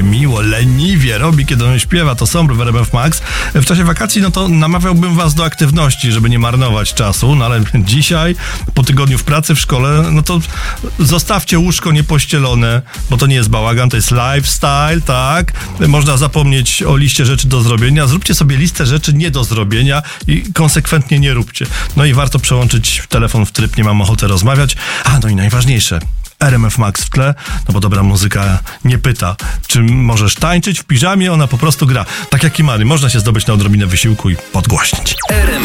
miło, leniwie robi, kiedy on śpiewa, to Sombr w RMF Max. W czasie wakacji, no to namawiałbym was do aktywności, żeby nie marnować czasu, no ale dzisiaj, po tygodniu w pracy, w szkole, no to zostawcie łóżko niepościelone, bo to nie jest bałagan, to jest lifestyle, tak? Można zapomnieć o liście rzeczy do zrobienia, zróbcie sobie listę rzeczy nie do zrobienia i konsekwentnie nie róbcie. No i warto przełączyć telefon w tryb nie mam ochoty rozmawiać. No i najważniejsze, RMF Max w tle, no bo dobra muzyka nie pyta, czy możesz tańczyć w piżamie, ona po prostu gra. Tak jak Kimary, można się zdobyć na odrobinę wysiłku i podgłośnić.